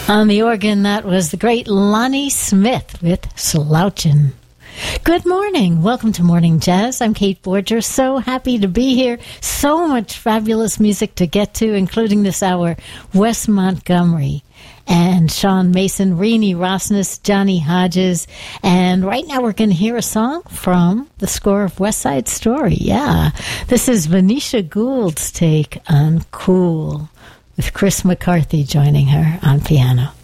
On the organ, that was the great Lonnie Smith with Slouchin'. Good morning. Welcome to Morning Jazz. I'm Kate Borger. So happy to be here. So much fabulous music to get to, including this hour, Wes Montgomery and Sean Mason, Renee Rosnes, Johnny Hodges. And right now we're going to hear a song from the score of West Side Story. Yeah. This is Venetia Gould's take on Cool, with Chris McCarthy joining her on piano.